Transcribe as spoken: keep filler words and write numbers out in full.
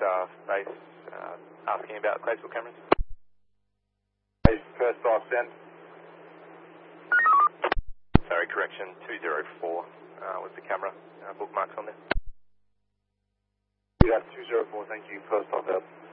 aircraft base uh, asking about Facebook cameras. Base first off, send. Sorry, correction, two zero four uh, was the camera uh, bookmarks on there. Yeah, two zero four, thank you, first off, out.